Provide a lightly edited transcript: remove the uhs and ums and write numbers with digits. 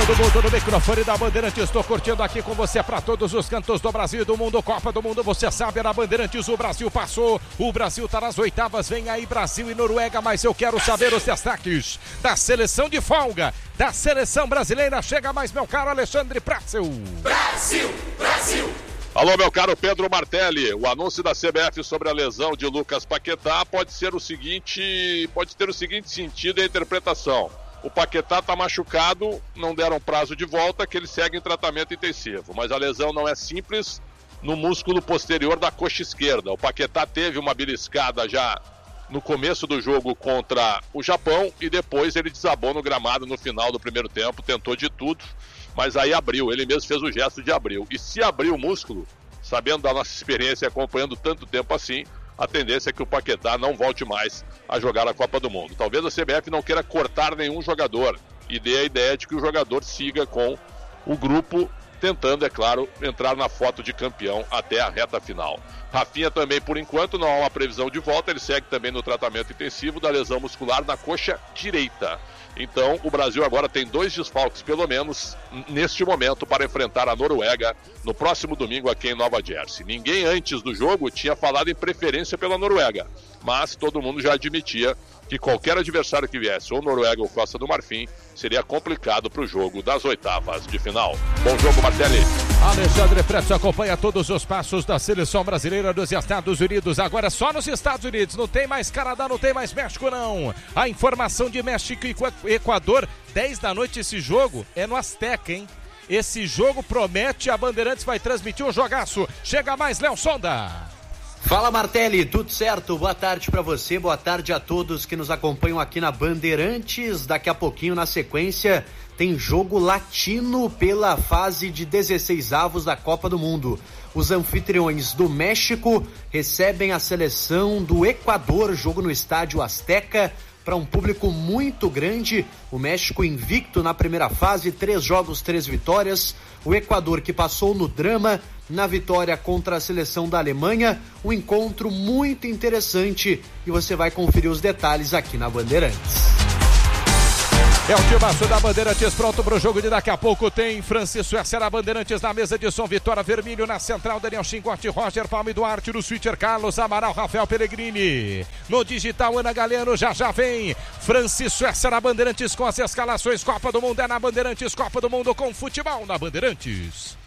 Todo mundo no microfone da Bandeirantes, estou curtindo aqui com você para todos os cantos do Brasil e do mundo. Copa do Mundo, você sabe, na Bandeirantes o Brasil passou, o Brasil está nas oitavas, vem aí Brasil e Noruega, mas eu quero saber os destaques da seleção de folga, da seleção brasileira. Chega mais, meu caro Alexandre Pretzel. Brasil, Brasil. Alô, meu caro Pedro Martelli, o anúncio da CBF sobre a lesão de Lucas Paquetá pode ter o seguinte sentido e interpretação. O Paquetá está machucado, não deram prazo de volta, que ele segue em tratamento intensivo. Mas a lesão não é simples no músculo posterior da coxa esquerda. O Paquetá teve uma beliscada já no começo do jogo contra o Japão e depois ele desabou no gramado no final do primeiro tempo, tentou de tudo, mas aí abriu, ele mesmo fez o gesto de abrir. E se abrir o músculo, sabendo da nossa experiência e acompanhando tanto tempo assim, a tendência é que o Paquetá não volte mais a jogar a Copa do Mundo. Talvez a CBF não queira cortar nenhum jogador e dê a ideia de que o jogador siga com o grupo, tentando, é claro, entrar na foto de campeão até a reta final. Rafinha também, por enquanto, não há uma previsão de volta, ele segue também no tratamento intensivo da lesão muscular na coxa direita. Então, o Brasil agora tem 2 desfalques, pelo menos, neste momento, para enfrentar a Noruega no próximo domingo aqui em Nova Jersey. Ninguém antes do jogo tinha falado em preferência pela Noruega, mas todo mundo já admitia que qualquer adversário que viesse, ou Noruega ou Costa do Marfim, seria complicado para o jogo das oitavas de final. Bom jogo, Martelli. Alexandre Pretzel acompanha todos os passos da seleção brasileira dos Estados Unidos. Agora só nos Estados Unidos, não tem mais Canadá, não tem mais México, não. A informação de México e Equador, 10 da noite esse jogo, é no Azteca, hein? Esse jogo promete, a Bandeirantes vai transmitir um jogaço. Chega mais, Léo Sonda. Fala, Martelli, tudo certo? Boa tarde pra você, boa tarde a todos que nos acompanham aqui na Bandeirantes. Daqui a pouquinho, na sequência, tem jogo latino pela fase de 16avos da Copa do Mundo. Os anfitriões do México recebem a seleção do Equador, jogo no estádio Azteca, para um público muito grande. O México invicto na primeira fase, 3 jogos, 3 vitórias. O Equador que passou no drama na vitória contra a seleção da Alemanha. Um encontro muito interessante e você vai conferir os detalhes aqui na Bandeirantes. É o timaço da Bandeirantes pronto para o jogo de daqui a pouco. Tem Francisco Suécia Bandeirantes na mesa de som, Vitória Vermelho na central, Daniel Chingotti, Roger Palme Duarte, no switcher Carlos Amaral, Rafael Pellegrini. No digital, Ana Galeno, já vem Francisco Suécia na Bandeirantes com as escalações. Copa do Mundo é na Bandeirantes, Copa do Mundo com futebol na Bandeirantes.